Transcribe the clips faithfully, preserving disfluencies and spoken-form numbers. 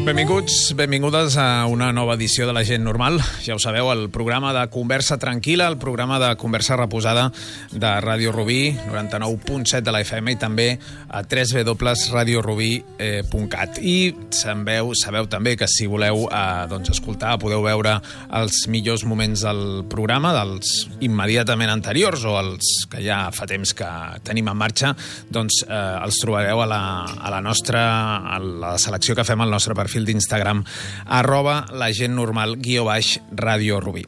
Benvinguts, benvingudes a una nova edició de La Gent Normal. Ja ho sabeu, el programa de conversa tranquil·la, el programa de conversa reposada de Ràdio Rubí, noranta-nou punt set de la F M i també a w w w punt radio rubí punt cat. I sabeu, sabeu també que si voleu eh, doncs escoltar, podeu veure els millors moments del programa, dels immediatament anteriors o els que ja fa temps que tenim en marxa, doncs eh, els trobareu a la, a la nostra, a la selecció que fem al nostre perfil d'Instagram, arroba la gent normal guió baix Ràdio Rubí.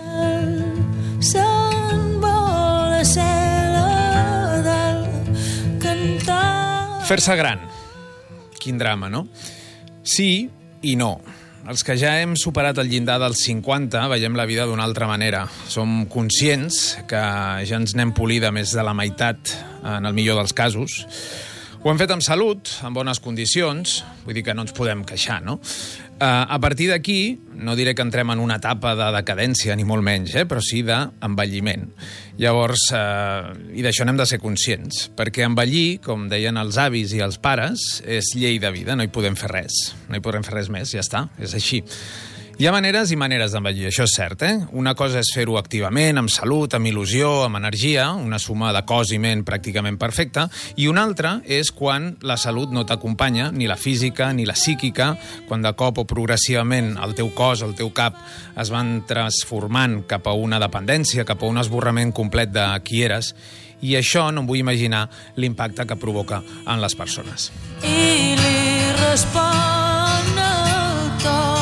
Fer-se gran. Quin drama, no? Sí i no. Els que ja hem superat el llindar dels cinquanta veiem la vida d'una altra manera. Som conscients que ja ens n'hem polida més de la meitat en el millor dels casos. Ho hem fet amb salut, en bones condicions, vull dir que no ens podem queixar, no? Uh, a partir d'aquí, no diré que entrem en una etapa de decadència, ni molt menys, eh? Però sí d'envelliment. Llavors, uh, i d'això n'hem de ser conscients, perquè envellir, com deien els avis i els pares, és llei de vida, no hi podem fer res. No hi podem fer res més, ja està, és així. Hi ha maneres i maneres d'envellir, això és cert, eh? Una cosa és fer-ho activament, amb salut, amb il·lusió, amb energia, una suma de cos i ment pràcticament perfecta, i una altra és quan la salut no t'acompanya, ni la física, ni la psíquica, quan de cop o progressivament el teu cos, el teu cap, es van transformant cap a una dependència, cap a un esborrament complet de qui eres, i això no em vull imaginar l'impacte que provoca en les persones. I li respon el tot.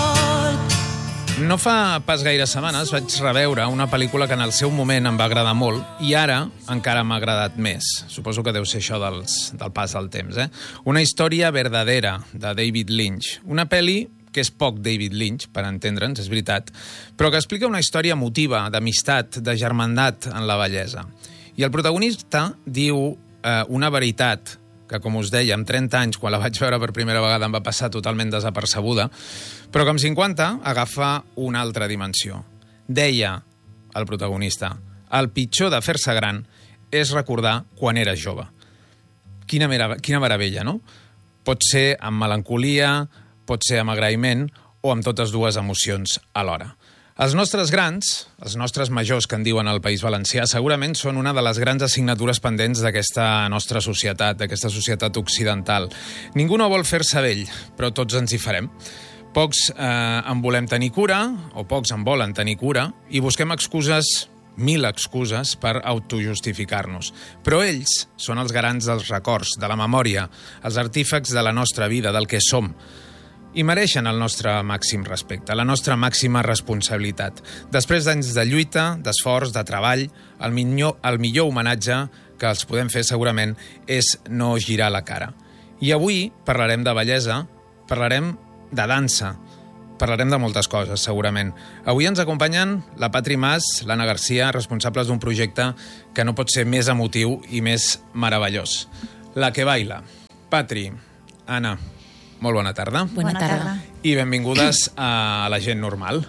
No fa pas gaire setmanes vaig reveure una pel·lícula que en el seu moment em va agradar molt i ara encara m'ha agradat més. Suposo que deu ser això dels, del pas del temps, eh? Una història verdadera, de David Lynch. Una pel·li que és poc David Lynch, per entendre'ns, és veritat, però que explica una història emotiva, d'amistat, de germandat en la vellesa. I el protagonista diu eh, una veritat que, com us deia, amb trenta anys, quan la vaig veure per primera vegada, em va passar totalment desapercebuda, però que amb cinquanta agafa una altra dimensió. Deia el protagonista, el pitjor de fer-se gran és recordar quan eres jove. Quina, mera, quina meravella, no? Pot ser amb melancolia, pot ser amb agraïment o amb totes dues emocions alhora. Els nostres grans, els nostres majors que en diuen al País Valencià, segurament són una de les grans assignatures pendents d'aquesta nostra societat, d'aquesta societat occidental. Ningú no vol fer-se vell, però tots ens hi farem. Pocs eh, en volem tenir cura, o pocs en volen tenir cura, i busquem excuses, mil excuses, per autojustificar-nos. Però ells són els garants dels records, de la memòria, els artífecs de la nostra vida, del que som. I mereixen el nostre màxim respecte, la nostra màxima responsabilitat. Després d'anys de lluita, d'esforç, de treball, el millor, el millor homenatge que els podem fer segurament és no girar la cara. I avui parlarem de bellesa, parlarem de dansa, parlarem de moltes coses, segurament. Avui ens acompanyen la Patri Mas, l'Anna Garcia, responsables d'un projecte que no pot ser més emotiu i més meravellós. La que baila. Patri, Anna, molt bona tarda. Bona tarda. I benvingudes a La Gent Normal.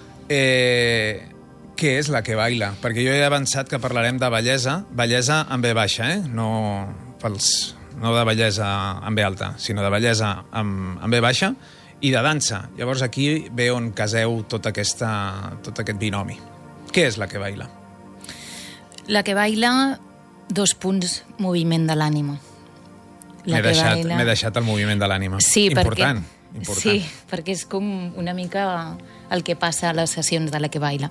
Eh, què és La que baila? Perquè jo he avançat que parlarem de bellesa, bellesa en ve baixa, eh? No, pels, no de bellesa en ve alta, sinó de bellesa en, en ve baixa i de dansa. Llavors aquí ve on caseu tot, aquesta, tot aquest binomi. Què és La que baila? La que baila, dos punts, moviment de l'ànima. M'he deixat, baila... deixat el moviment de l'ànima. Sí, important, perquè, important. Sí, perquè és com una mica el que passa a les sessions de La que baila.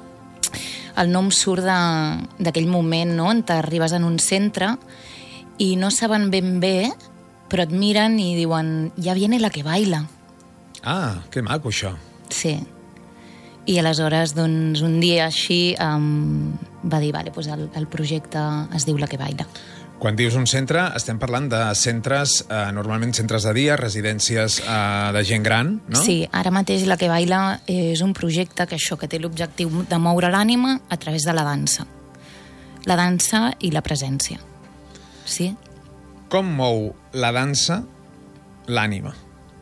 El nom surt d'aquell moment, no?, on t'arribes en un centre i no saben ben bé, però et miren i diuen, ja viene La que baila. Ah, que maco, això. Sí. I aleshores, doncs, un dia així um, va dir, vale, doncs el, el projecte es diu La que baila. Quan dius un centre, estem parlant de centres, eh, normalment centres de dia, residències eh, de gent gran, no? Sí, ara mateix La que baila és un projecte que això que té l'objectiu de moure l'ànima a través de la dansa. La dansa i la presència. Sí? Com mou la dansa l'ànima?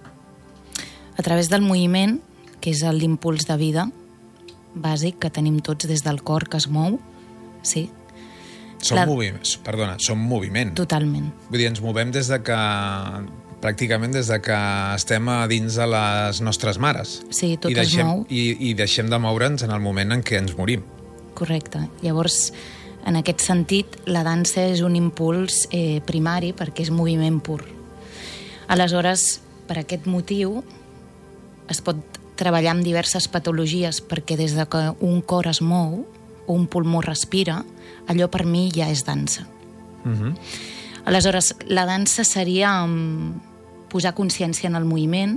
A través del moviment, que és l'impuls de vida bàsic que tenim tots des del cor que es mou, sí. Som la... moviments, perdona, som moviment. Totalment. Vull dir, ens movem des de que pràcticament des de que estem a dins de les nostres mares. Sí, tot I es deixem, mou. I, I deixem de moure'ns en el moment en què ens morim. Correcte. Llavors, en aquest sentit, la dansa és un impuls eh, primari perquè és moviment pur. Aleshores, per aquest motiu, es pot treballar amb diverses patologies perquè des de que un cor es mou o un pulmó respira, allò per mi ja és dansa. Uh-huh. Aleshores, la dansa seria um, posar consciència en el moviment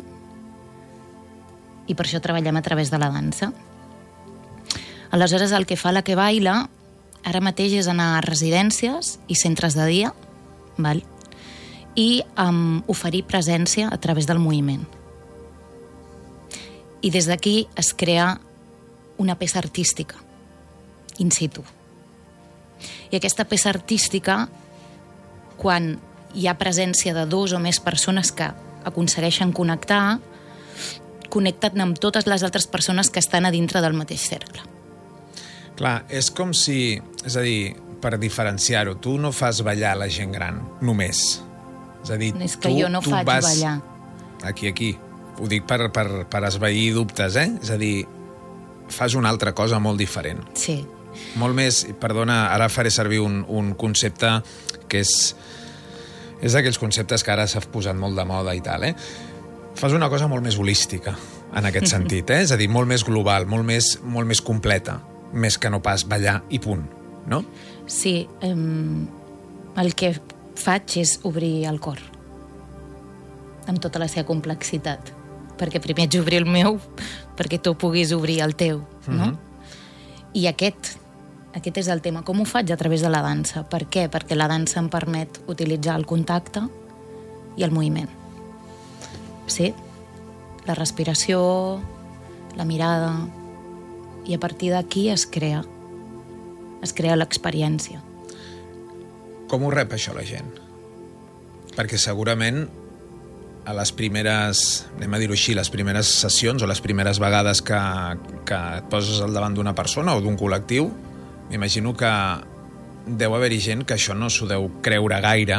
i per això treballem a través de la dansa. Aleshores, el que fa la que baila ara mateix és anar a residències i centres de dia, val? I um, oferir presència a través del moviment. I des d'aquí es crea una peça artística, in situ. I aquesta peça artística, quan hi ha presència de dos o més persones que aconsegueixen connectar, connecten amb totes les altres persones que estan a dintre del mateix cercle. Clar, és com si... És a dir, per diferenciar-ho, tu no fas ballar la gent gran, només. És a dir, és que tu, jo no tu faig vas... ballar. Aquí, aquí. Ho dic per, per, per esvair dubtes, eh? És a dir, fas una altra cosa molt diferent. Sí. Molt més... Perdona, ara faré servir un, un concepte que és... És d'aquells conceptes que ara s'ha posat molt de moda i tal, eh? Fas una cosa molt més holística, en aquest sentit, eh? És a dir, molt més global, molt més, molt més completa, més que no pas ballar i punt, no? Sí, eh, el que faig és obrir el cor, amb tota la seva complexitat, perquè primer haig d'obrir el meu, perquè tu puguis obrir el teu, no? Uh-huh. I aquest... Aquest és el tema. Com ho faig? A través de la dansa. Per què? Perquè la dansa em permet utilitzar el contacte i el moviment. Sí? La respiració, la mirada... I a partir d'aquí es crea. Es crea l'experiència. Com ho rep això la gent? Perquè segurament a les primeres, anem a dir-ho així, les primeres sessions o les primeres vegades que, que et poses al davant d'una persona o d'un col·lectiu, m'imagino que deu haver-hi gent que això no s'ho deu creure gaire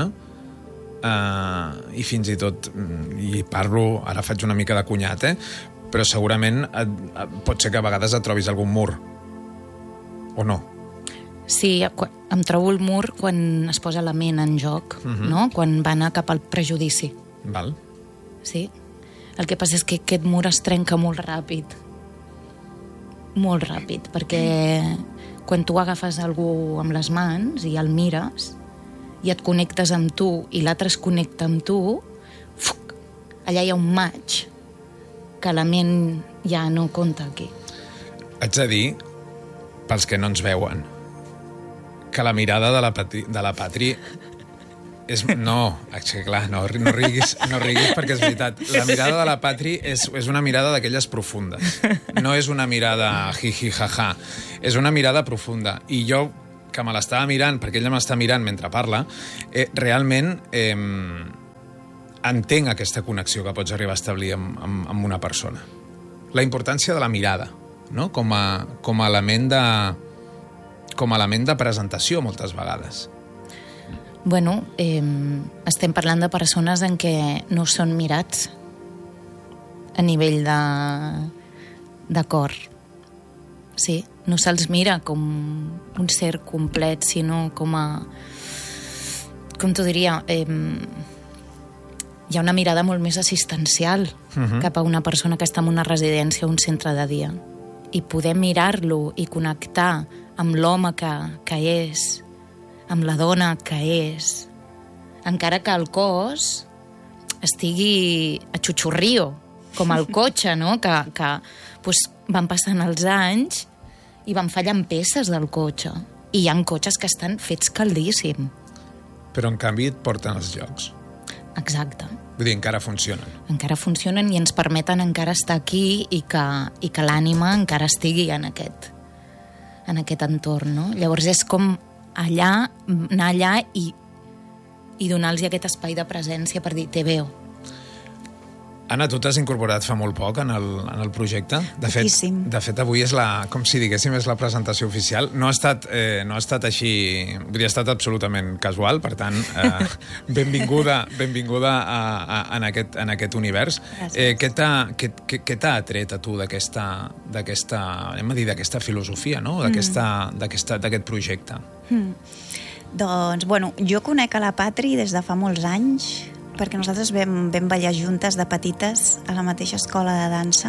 eh, i fins i tot, i parlo, ara faig una mica de cunyat, eh? Però segurament et, et, pot ser que a vegades et trobis algun mur. O no? Sí, em trobo el mur quan es posa la ment en joc, uh-huh. no? Quan va anar cap al prejudici. Val. Sí. El que passa és que aquest mur es trenca molt ràpid. Molt ràpid, perquè quan tu agafes algú amb les mans i el mires i et connectes amb tu i l'altre es connecta amb tu, fuc, allà hi ha un match que la ment ja no compta aquí. Haig de dir, pels que no ens veuen, que la mirada de la, Patri, de la Patri és... No, és que clar, no, no, riguis, no riguis perquè és veritat. La mirada de la Patri és, és una mirada d'aquelles profundes. No és una mirada jiji, jaja. És una mirada profunda. I jo, que me l'estava mirant, perquè ella m'està mirant mentre parla, eh, realment eh, entenc aquesta connexió que pots arribar a establir amb, amb, amb una persona. La importància de la mirada, no? Com a, com a element de... com a element de presentació, moltes vegades. Bueno, eh, estem parlant de persones en què no són mirats a nivell de, de cor. Sí, no se'ls mira com un ser complet, sinó com a... Com t'ho diria? Eh, hi ha una mirada molt més assistencial uh-huh. cap a una persona que està en una residència o un centre de dia. I poder mirar-lo i connectar amb l'home que, que és, amb la dona que és, encara que el cos estigui a xuxurrio, com el cotxe, no? Que, que pues, van passant els anys i van fallant peces del cotxe. I hi ha cotxes que estan fets caldíssim. Però, en canvi, et porten als llocs. Exacte. Vull dir, encara funcionen. Encara funcionen i ens permeten encara estar aquí i que, i que l'ànima encara estigui en aquest, en aquest entorn, no? Llavors és com allà, anar allà i, i donar-los aquest espai de presència per dir, te veo. Anna, tu t'has incorporat fa molt poc en el, en el projecte. De fet, Poquíssim. de fet, avui és la, com si diguéssim, és la presentació oficial. No ha estat, eh, no ha estat així... Vull dir, ha estat absolutament casual, per tant, eh, benvinguda, benvinguda a, a, en, aquest, en aquest univers. Eh, què t'ha què, què, què t'ha atret a tu d'aquesta, d'aquesta, anem a dir, d'aquesta filosofia, no? D'aquesta, mm. d'aquesta, d'aquest projecte? Mm. Doncs, bueno, jo conec a la Patri des de fa molts anys, perquè nosaltres vam, vam ballar juntes de petites a la mateixa escola de dansa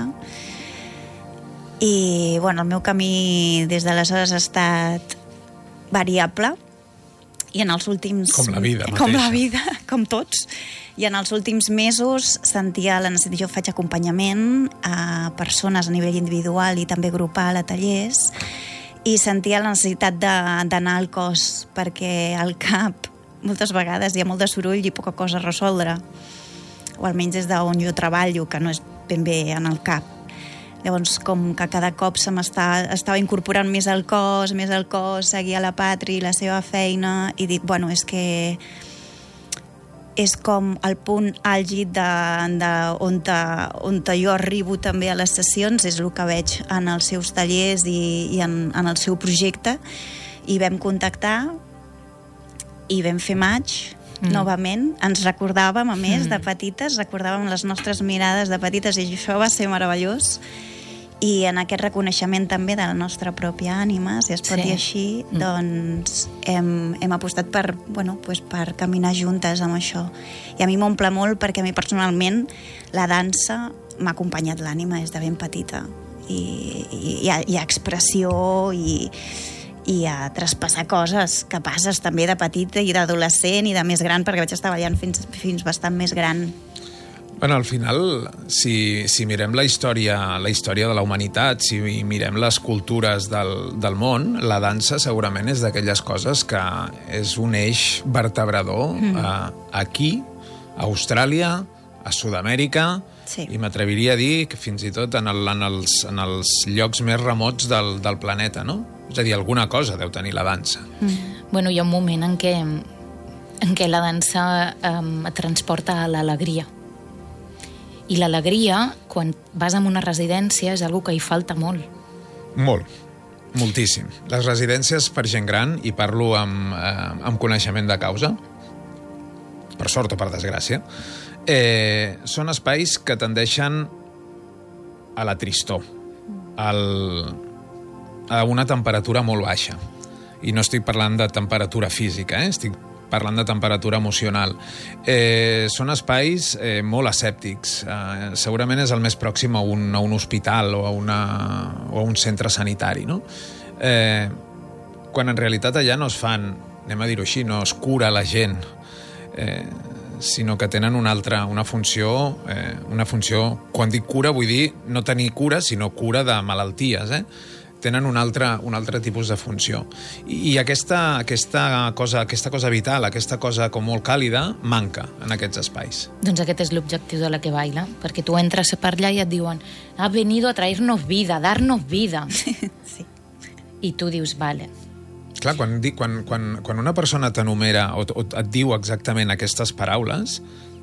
i bueno, el meu camí des d'aleshores ha estat variable i en els últims... Com la vida mateixa. Com la vida, com tots. I en els últims mesos sentia la necessitat... Jo faig acompanyament a persones a nivell individual i també grupal a tallers i sentia la necessitat d'anar al cos perquè al cap moltes vegades hi ha molt de soroll i poca cosa a resoldre, o almenys des d'on jo treballo, que no és ben bé en el cap. Llavors, com que cada cop se m'estava incorporant més al cos, més al cos, seguia la Patri, la seva feina, i dic, bueno, és que és com el punt àlgid de, de, on, te, on te jo arribo també a les sessions, és el que veig en els seus tallers i, i en, en el seu projecte, i vam contactar i vam fer maig, mm. novament. Ens recordàvem, a més, mm. de petites, recordàvem les nostres mirades de petites i això va ser meravellós. I en aquest reconeixement també de la nostra pròpia ànima, si es pot sí. dir així, mm. doncs hem, hem apostat per, bueno, pues per caminar juntes amb això. I a mi m'omple molt perquè a mi personalment la dansa m'ha acompanyat l'ànima des de ben petita. I, i hi, ha, hi ha expressió i... i a traspassar coses que passes també de petita i d'adolescent i de més gran, perquè vaig estar ballant fins, fins bastant més gran. Bueno, al final, si, si mirem la història, la història de la humanitat, si mirem les cultures del, del món, la dansa segurament és d'aquelles coses que és un eix vertebrador mm. eh, aquí, a Austràlia, a Sud-amèrica, sí. i m'atreviria a dir que fins i tot en, el, en, els, en els llocs més remots del, del planeta, no? És a dir, alguna cosa deu tenir la dansa. Mm. Bueno, hi ha un moment en què, en què la dansa um, et transporta a l'alegria. I l'alegria, quan vas a una residència, és una que hi falta molt. Molt, moltíssim. Les residències per gent gran, i parlo amb, eh, amb coneixement de causa, per sort o per desgràcia, eh, són espais que tendeixen a la tristor, al... a una temperatura molt baixa. I no estic parlant de temperatura física, eh? Estic parlant de temperatura emocional. Eh, són espais eh, molt escèptics. Eh, segurament és el més pròxim a un, a un hospital o a, una, o a un centre sanitari, no? Eh, quan en realitat allà no es fan, anem a dir-ho així, no es cura la gent, eh, sinó que tenen una altra, una funció, eh, una funció, quan dic cura vull dir no tenir cura, sinó cura de malalties, eh? Tenen un altre, un altre tipus de funció. I, i aquesta, aquesta, cosa, aquesta cosa vital, aquesta cosa com molt càlida, manca en aquests espais. Doncs aquest és l'objectiu de la que baila, perquè tu entres per allà i et diuen ha venido a traernos vida, a darnos vida. Sí. I tu dius, vale. Clar, quan, quan, quan, quan una persona t'enumera o, o et diu exactament aquestes paraules,